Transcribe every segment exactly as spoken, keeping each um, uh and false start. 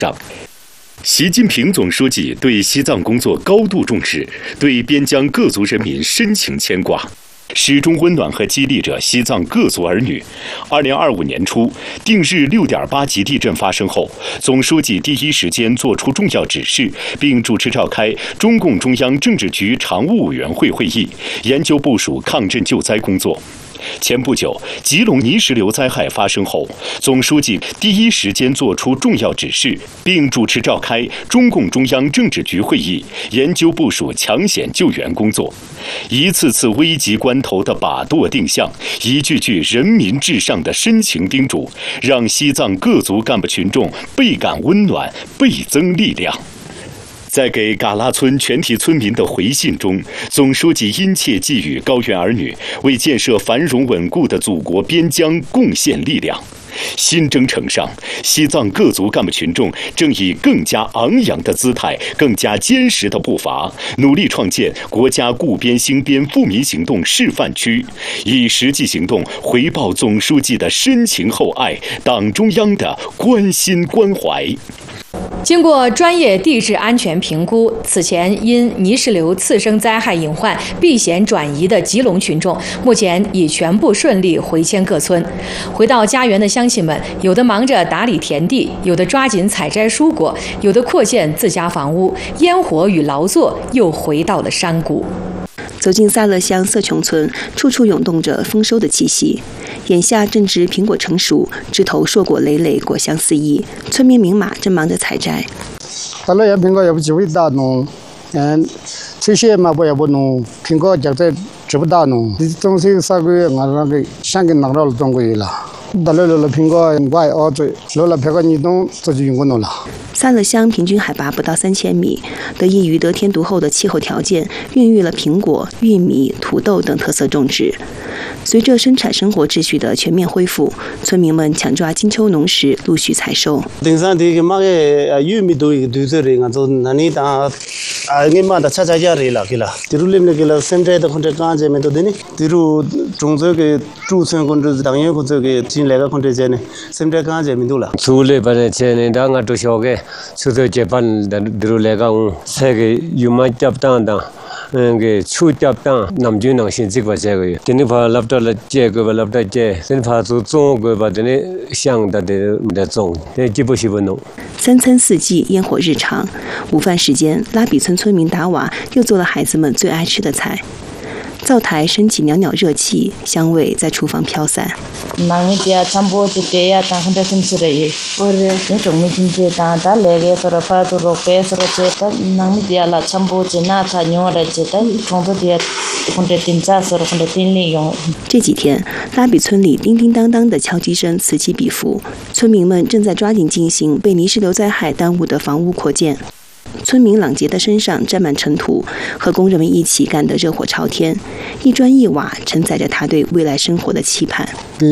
上。习近平总书记对西藏工作高度重视，对边疆各族人民深情牵挂，始终温暖和激励着西藏各族儿女。二零二五年初，定日六点八级地震发生后，总书记第一时间作出重要指示，并主持召开中共中央政治局常务委员会会议，研究部署抗震救灾工作。前不久，吉隆泥石流灾害发生后，总书记第一时间作出重要指示，并主持召开中共中央政治局会议，研究部署抢险救援工作。一次次危急关头的把舵定向，一句句人民至上的深情叮嘱，让西藏各族干部群众倍感温暖，倍增力量。在给嘎拉村全体村民的回信中，总书记殷切寄语高原儿女，为建设繁荣稳固的祖国边疆贡献力量。新征程上，西藏各族干部群众正以更加昂扬的姿态、更加坚实的步伐，努力创建国家固边兴边富民行动示范区，以实际行动回报总书记的深情厚爱、党中央的关心关怀。 经过专业地质安全评估，此前因泥石流次生灾害隐患避险转移的吉隆群众，目前已全部顺利回迁各村。回到家园的乡亲们，有的忙着打理田地，有的抓紧采摘蔬果，有的扩建自家房屋，烟火与劳作又回到了山谷。 走进萨勒乡色琼村，处处涌动着丰收的气息。眼下正值苹果成熟，枝头硕果累累，果香四溢。村民明马正忙着采摘。 萨勒乡苹果也不机会大农，嗯，这些嘛不也不农，苹果就在吃不大农。东西三个月，我那个香给拿到了中国去了。大了了苹果外澳洲，了了苹果你东这就用过农了。 萨勒乡平均海拔不到三千米，得益于得天独厚的气候条件，孕育了苹果、玉米、土豆等特色种植。随着生产生活秩序的全面恢复，村民们抢抓金秋农时陆续采收。 등산 되게 막에 유미도 두서리 가서 나니 다 아니 마다 찾아야리라 길라. 디루림네 길라 센터에다 콘테 간제메도 되니. 디루 종저게 주선 콘테 당연 콘테 진래가 콘테 제네. 센터 간제민도라. 수레 바네 제네 당아 도쇼게 수도 제반 디루래가 세계 유마 잡단다. 그 추잡당 남준당 신직과 제거요. 데니파 랍달라 제거 랍달 제. 데니파 종거 바데니 상다데 종. 데 기보시번노. 三餐四季，烟火日常。午饭时间，拉比村村民达瓦又做了孩子们最爱吃的菜。灶台升起袅袅热气，香味在厨房飘散。这几天，拉比村里叮叮当当的敲击声此起彼伏，村民们正在抓紧进行被泥石流灾害耽误的房屋扩建。村民朗杰的身上沾满尘土，和工人们一起干得热火朝天，一砖一瓦承载着他对未来生活的期盼。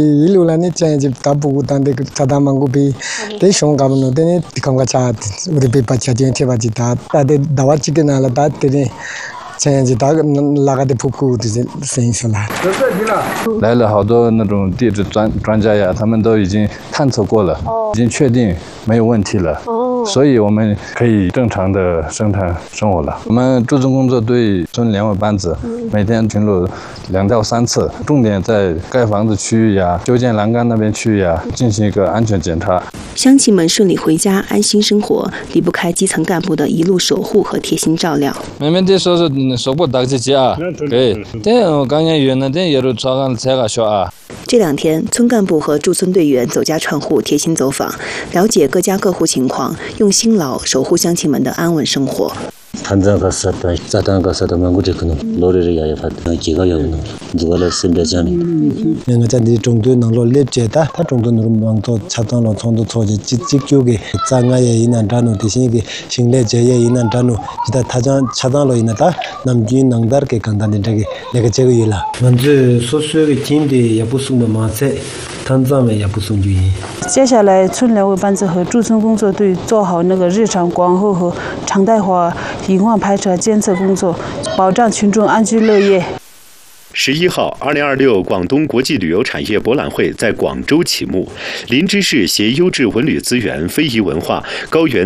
来了好多那种地质专专家呀，他们都已经探测过了，已经确定没有问题了。所以我们可以正常的生产生活了。我们驻村工作队村两位班子，每天巡逻两到三次，重点在盖房子区域呀、修建栏杆那边区域呀进行一个安全检查。 乡亲们顺利回家安心生活，离不开基层干部的一路守护和贴心照料。 每每得说是守护大家家，对，对，我刚才原来的也都早上才个说啊。 这两天，村干部和驻村队员走家串户，贴心走访，了解各家各户情况，用辛劳守护乡亲们的安稳生活。 탄장 갔었다, 자단 갔었다, 망고지 그놈 노래를 야야 받는 기가 야우는 누가를 쓴다잖니. 내가 잔디 정도 능로 랩제다, 다 정도 능망도 차단로 정도 소지 직직쪽에 장아에 있는 단어 대신에 신뢰제에 있는 단어 기타 타장 차단로 있는다 남주인 낭다르게 간다는 저기 내가 제가 일라. 먼저 소수의 팀대也不送的马赛。 接下来，村两位班子和驻村工作队做好那个日常广后和常态化隐患排查监测工作，保障群众安居乐业。 十一号，二零二六广东国际旅游产业博览会在广州启幕。林芝市携优质文旅资源、非遗文化、高原